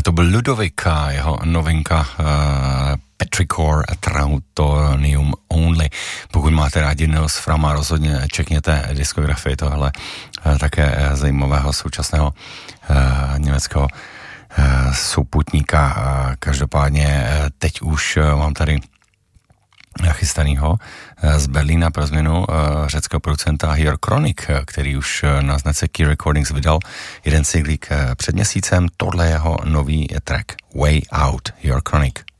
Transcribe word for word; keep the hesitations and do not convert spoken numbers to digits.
To byl Ludovic a jeho novinka uh, Petrichor Trautonium Only. Pokud máte rádi Nils Frama, rozhodně čekněte diskografii tohle uh, také uh, zajímavého současného uh, německého uh, souputníka. Uh, každopádně uh, teď už uh, mám tady chystanýho z Berlína pro změnu řeckého producenta Your Chronic, který už na značce Key Recordings vydal jeden singlík před měsícem. Tohle je jeho nový track Way Out, Your Chronic.